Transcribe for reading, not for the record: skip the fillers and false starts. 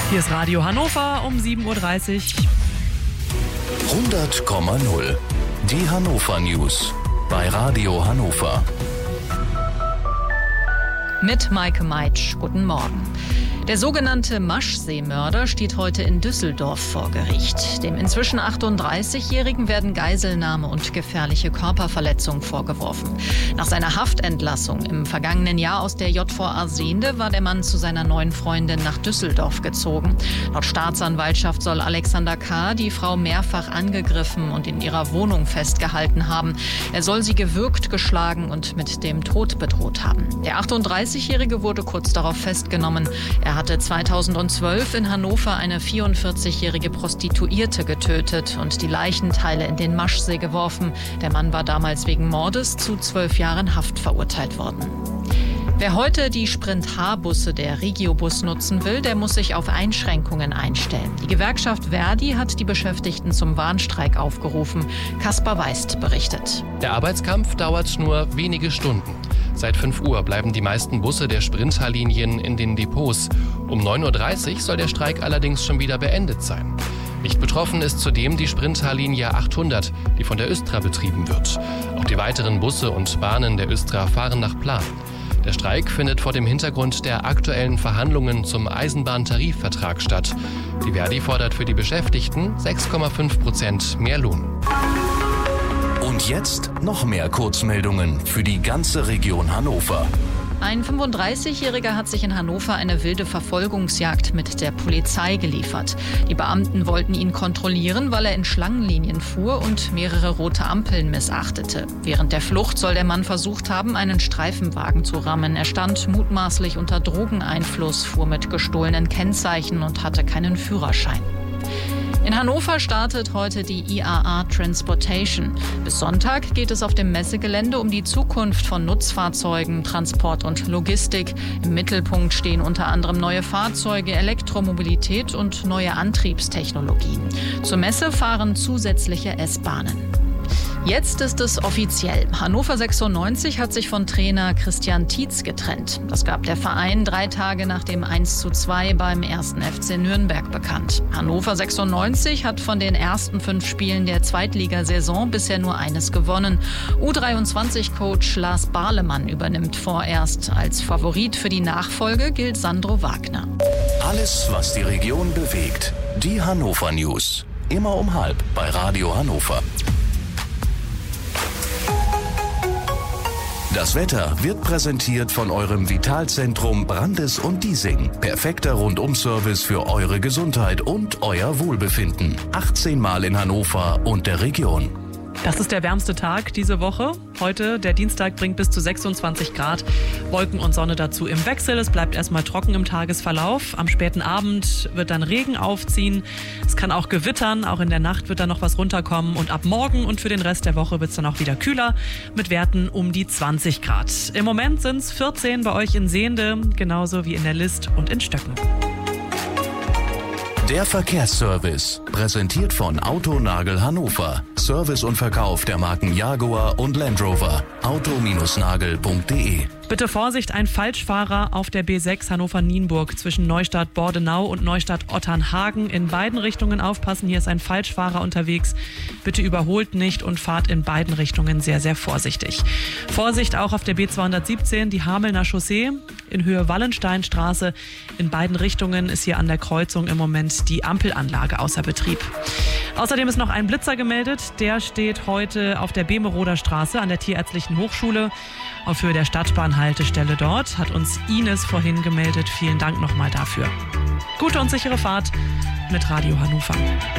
Hier ist Radio Hannover um 7.30 Uhr. 100,0. Die Hannover News bei Radio Hannover. Mit Maike Meitsch. Guten Morgen. Der sogenannte Maschsee-Mörder steht heute in Düsseldorf vor Gericht. Dem inzwischen 38-Jährigen werden Geiselnahme und gefährliche Körperverletzung vorgeworfen. Nach seiner Haftentlassung im vergangenen Jahr aus der JVA Sehnde war der Mann zu seiner neuen Freundin nach Düsseldorf gezogen. Laut Staatsanwaltschaft soll Alexander K. die Frau mehrfach angegriffen und in ihrer Wohnung festgehalten haben. Er soll sie gewürgt, geschlagen und mit dem Tod bedroht haben. Der 38-Jährige wurde kurz darauf festgenommen. Er hatte 2012 in Hannover eine 44-jährige Prostituierte getötet und die Leichenteile in den Maschsee geworfen. Der Mann war damals wegen Mordes zu 12 Jahren Haft verurteilt worden. Wer heute die Sprint-H-Busse der Regiobus nutzen will, der muss sich auf Einschränkungen einstellen. Die Gewerkschaft ver.di hat die Beschäftigten zum Warnstreik aufgerufen. Kaspar Weist berichtet. Der Arbeitskampf dauert nur wenige Stunden. Seit 5 Uhr bleiben die meisten Busse der Sprint-H-Linien in den Depots. Um 9.30 Uhr soll der Streik allerdings schon wieder beendet sein. Nicht betroffen ist zudem die Sprint-H-Linie 800, die von der Östra betrieben wird. Auch die weiteren Busse und Bahnen der Östra fahren nach Plan. Der Streik findet vor dem Hintergrund der aktuellen Verhandlungen zum Eisenbahntarifvertrag statt. Die ver.di fordert für die Beschäftigten 6,5% mehr Lohn. Und jetzt noch mehr Kurzmeldungen für die ganze Region Hannover. Ein 35-Jähriger hat sich in Hannover eine wilde Verfolgungsjagd mit der Polizei geliefert. Die Beamten wollten ihn kontrollieren, weil er in Schlangenlinien fuhr und mehrere rote Ampeln missachtete. Während der Flucht soll der Mann versucht haben, einen Streifenwagen zu rammen. Er stand mutmaßlich unter Drogeneinfluss, fuhr mit gestohlenen Kennzeichen und hatte keinen Führerschein. In Hannover startet heute die IAA Transportation. Bis Sonntag geht es auf dem Messegelände um die Zukunft von Nutzfahrzeugen, Transport und Logistik. Im Mittelpunkt stehen unter anderem neue Fahrzeuge, Elektromobilität und neue Antriebstechnologien. Zur Messe fahren zusätzliche S-Bahnen. Jetzt ist es offiziell. Hannover 96 hat sich von Trainer Christian Tietz getrennt. Das gab der Verein 3 Tage nach dem 1:2 beim 1. FC Nürnberg bekannt. Hannover 96 hat von den ersten 5 Spielen der Zweitligasaison bisher nur eines gewonnen. U23-Coach Lars Barlemann übernimmt vorerst. Als Favorit für die Nachfolge gilt Sandro Wagner. Alles, was die Region bewegt. Die Hannover News. Immer um 12:30 bei Radio Hannover. Das Wetter wird präsentiert von eurem Vitalzentrum Brandes und Diesing. Perfekter Rundum-Service für eure Gesundheit und euer Wohlbefinden. 18 Mal in Hannover und der Region. Das ist der wärmste Tag diese Woche. Heute, der Dienstag, bringt bis zu 26 Grad. Wolken und Sonne dazu im Wechsel. Es bleibt erstmal trocken im Tagesverlauf. Am späten Abend wird dann Regen aufziehen. Es kann auch gewittern. Auch in der Nacht wird dann noch was runterkommen. Und ab morgen und für den Rest der Woche wird es dann auch wieder kühler mit Werten um die 20 Grad. Im Moment sind es 14 bei euch in Sehnde, genauso wie in der List und in Stöcken. Der Verkehrsservice, präsentiert von Autonagel Hannover. Service und Verkauf der Marken Jaguar und Land Rover. auto-nagel.de. Bitte Vorsicht, ein Falschfahrer auf der B6 Hannover-Nienburg zwischen Neustadt-Bordenau und Neustadt-Otternhagen. In beiden Richtungen aufpassen, hier ist ein Falschfahrer unterwegs. Bitte überholt nicht und fahrt in beiden Richtungen sehr, sehr vorsichtig. Vorsicht auch auf der B217, die Hamelner Chaussee in Höhe Wallensteinstraße. In beiden Richtungen ist hier an der Kreuzung im Moment die Ampelanlage außer Betrieb. Außerdem ist noch ein Blitzer gemeldet. Der steht heute auf der Bemeroder Straße an der Tierärztlichen Hochschule. Auf Höhe der Stadtbahnhaltestelle dort hat uns Ines vorhin gemeldet. Vielen Dank nochmal dafür. Gute und sichere Fahrt mit Radio Hannover.